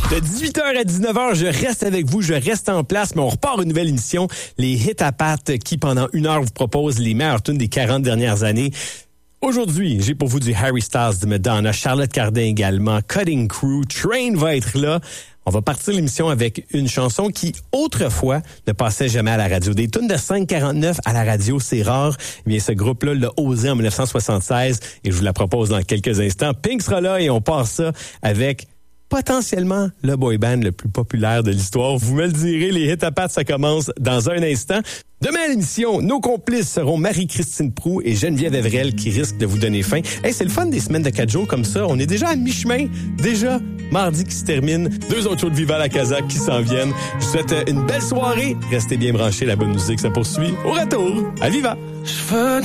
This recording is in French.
De 18h à 19h, je reste avec vous, je reste en place, mais on repart une nouvelle émission, les Hits à Pat, qui pendant 1 heure vous propose les meilleures tunes des 40 dernières années. Aujourd'hui, j'ai pour vous du Harry Styles, de Madonna, Charlotte Cardin également, Cutting Crew, Train va être là. On va partir l'émission avec une chanson qui, autrefois, ne passait jamais à la radio. Des tunes de 5,49 à la radio, c'est rare. Eh bien, ce groupe-là l'a osé en 1976 et je vous la propose dans quelques instants. Pink sera là et on part ça avec potentiellement le boy band le plus populaire de l'histoire. Vous me le direz, les Hits à Pat, ça commence dans un instant. Demain à l'émission, nos complices seront Marie-Christine Proulx et Geneviève Evrel qui risquent de vous donner faim. Hey, c'est le fun des semaines de 4 jours comme ça. On est déjà à mi-chemin. Déjà, mardi qui se termine. 2 autres shows de Viva la Casa qui s'en viennent. Je vous souhaite une belle soirée. Restez bien branchés, la bonne musique, ça poursuit. Au retour, à Viva!